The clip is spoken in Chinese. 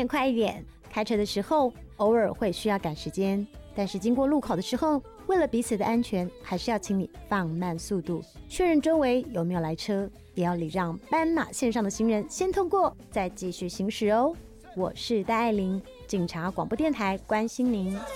点快一点。开车的时候偶尔会需要赶时间，但是经过路口的时候，为了彼此的安全，还是要请你放慢速度，确认周围有没有来车，也要礼让斑马线上的行人先通过，再继续行驶哦。我是戴爱玲，警察广播电台关心您。